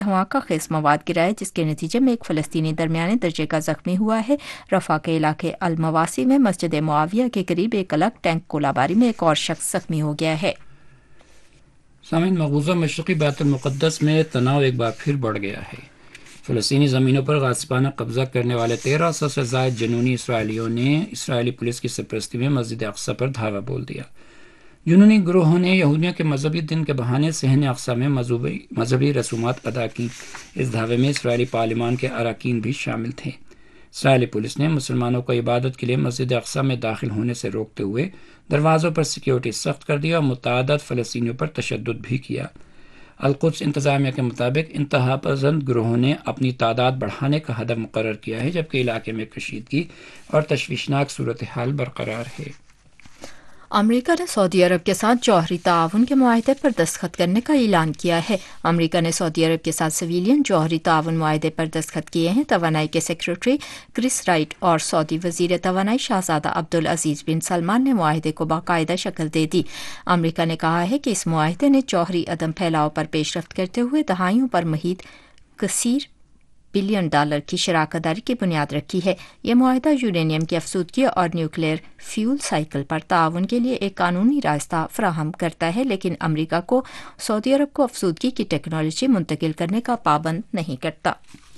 دھماکہ خیز مواد گرا ہے جس کے نتیجے میں ایک فلسطینی درمیانے درجے کا زخمی ہوا ہے۔ رفح کے علاقے المواسی میں مسجد معاویہ کے قریب ایک الگ ٹینک گولہ باری میں ایک اور شخص زخمی ہو گیا ہے۔ سامعین، مقبوضہ مشرقی بیت المقدس میں تناؤ ایک بار پھر بڑھ گیا ہے۔ فلسطینی زمینوں پر غاصبانہ قبضہ کرنے والے 1300 سے زائد جنونی اسرائیلیوں نے اسرائیلی پولیس کی سرپرستی میں مسجد اقصی پر دھاوا بول دیا۔ جنونی گروہوں نے یہودیوں کے مذہبی دن کے بہانے صحن اقصی میں مذہبی رسومات ادا کی۔ اس دھاوے میں اسرائیلی پارلیمان کے اراکین بھی شامل تھے۔ اسرائیلی پولیس نے مسلمانوں کو عبادت کے لیے مسجد اقصی میں داخل ہونے سے روکتے ہوئے دروازوں پر سیکیورٹی سخت کر دیا اور متعدد فلسطینیوں پر تشدد بھی کیا۔ القدس انتظامیہ کے مطابق انتہا پسند گروہوں نے اپنی تعداد بڑھانے کا ہدف مقرر کیا ہے، جبکہ علاقے میں کشیدگی اور تشویشناک صورتحال برقرار ہے۔ امریکہ نے سعودی عرب کے ساتھ جوہری تعاون کے معاہدے پر دستخط کرنے کا اعلان کیا ہے۔ امریکہ نے سعودی عرب کے ساتھ سویلین جوہری تعاون معاہدے پر دستخط کیے ہیں۔ توانائی کے سیکرٹری کرس رائٹ اور سعودی وزیر توانائی شہزادہ عبدالعزیز بن سلمان نے معاہدے کو باقاعدہ شکل دے دی۔ امریکہ نے کہا ہے کہ اس معاہدے نے جوہری عدم پھیلاؤ پر پیش رفت کرتے ہوئے دہائیوں پر محیط کثیر بلین ڈالر کی شراکت داری کی بنیاد رکھی ہے۔ یہ معاہدہ یورینیم کی افزودگی اور نیوکلیئر فیول سائیکل پر تعاون کے لیے ایک قانونی راستہ فراہم کرتا ہے، لیکن امریکہ کو سعودی عرب کو افزودگی کی ٹیکنالوجی منتقل کرنے کا پابند نہیں کرتا۔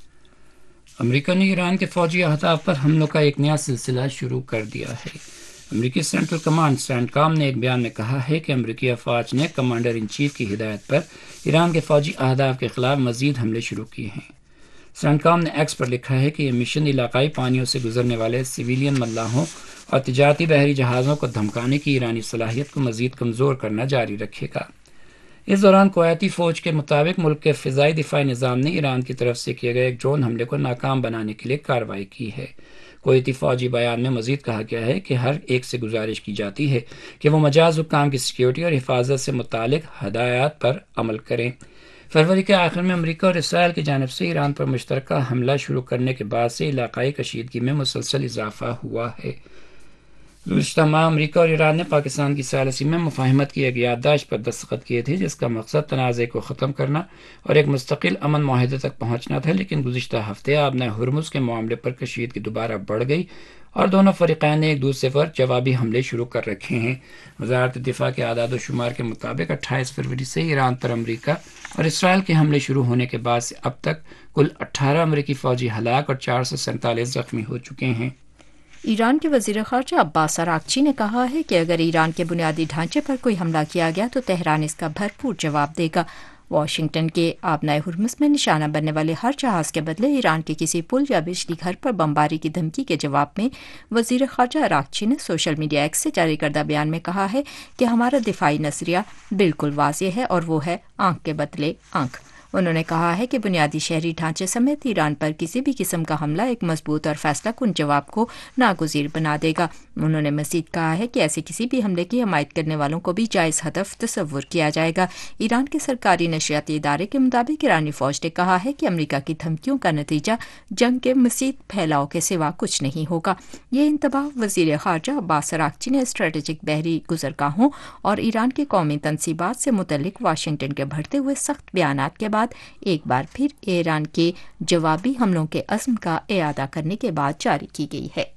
امریکہ نے ایران کے فوجی اہداف پر حملوں کا ایک نیا سلسلہ شروع کر دیا ہے۔ امریکی سینٹرل کمانڈ سینٹ کام نے ایک بیان میں کہا ہے کہ امریکی افواج نے کمانڈر ان چیف کی ہدایت پر ایران کے فوجی اہداف کے خلاف مزید حملے شروع کیے ہیں۔ سینٹ کام نے ایکس پر لکھا ہے کہ یہ مشن علاقائی پانیوں سے گزرنے والے سویلین ملاحوں اور تجارتی بحری جہازوں کو دھمکانے کی ایرانی صلاحیت کو مزید کمزور کرنا جاری رکھے گا۔ اس دوران کویتی فوج کے مطابق ملک کے فضائی دفاعی نظام نے ایران کی طرف سے کیے گئے ایک ڈرون حملے کو ناکام بنانے کے لیے کارروائی کی ہے۔ کویتی فوجی بیان میں مزید کہا گیا ہے کہ ہر ایک سے گزارش کی جاتی ہے کہ وہ مجاز حکام کی سیکیورٹی اور حفاظت سے متعلق ہدایات پر عمل کریں۔ فروری کے آخر میں امریکہ اور اسرائیل کی جانب سے ایران پر مشترکہ حملہ شروع کرنے کے بعد سے علاقائی کشیدگی میں مسلسل اضافہ ہوا ہے۔ گزشتہ ماہ امریکہ اور ایران نے پاکستان کی ثالثی میں مفاہمت کی ایک یادداشت پر دستخط کیے تھے جس کا مقصد تنازع کو ختم کرنا اور ایک مستقل امن معاہدے تک پہنچنا تھا، لیکن گزشتہ ہفتے آبنۂ ہرمز کے معاملے پر کشیدگی دوبارہ بڑھ گئی اور دونوں فریقین نے ایک دوسرے پر جوابی حملے شروع کر رکھے ہیں۔ وزارت دفاع کے اعداد و شمار کے مطابق 28 فروری سے ایران پر امریکہ اور اسرائیل کے حملے شروع ہونے کے بعد سے اب تک کل 18 امریکی فوجی ہلاک اور 447 زخمی ہو چکے ہیں۔ ایران کے وزیر خارجہ عباس اراغچی نے کہا ہے کہ اگر ایران کے بنیادی ڈھانچے پر کوئی حملہ کیا گیا تو تہران اس کا بھرپور جواب دے گا۔ واشنگٹن کے آبنائے ہرمز میں نشانہ بننے والے ہر جہاز کے بدلے ایران کے کسی پل یا بجلی گھر پر بمباری کی دھمکی کے جواب میں وزیر خارجہ اراغچی نے سوشل میڈیا ایکس سے جاری کردہ بیان میں کہا ہے کہ ہمارا دفاعی نظریہ بالکل واضح ہے اور وہ ہے آنکھ کے بدلے آنکھ۔ انہوں نے کہا ہے کہ بنیادی شہری ڈھانچے سمیت ایران پر کسی بھی قسم کا حملہ ایک مضبوط اور فیصلہ کن جواب کو ناگزیر بنا دے گا۔ انہوں نے مزید کہا ہے کہ ایسے کسی بھی حملے کی حمایت کرنے والوں کو بھی جائز ہدف تصور کیا جائے گا۔ ایران کے سرکاری نشریاتی ادارے کے مطابق ایرانی فوج نے کہا ہے کہ امریکہ کی دھمکیوں کا نتیجہ جنگ کے مزید پھیلاؤ کے سوا کچھ نہیں ہوگا۔ یہ انتباہ وزیر خارجہ عباس اراغچی نے اسٹریٹجک بحری گزرگاہوں اور ایران کی قومی تنصیبات سے متعلق واشنگٹن کے بڑھتے ہوئے سخت بیانات کے بعد ایک بار پھر ایران کے جوابی حملوں کے عزم کا اعادہ کرنے کے بعد جاری کی گئی ہے۔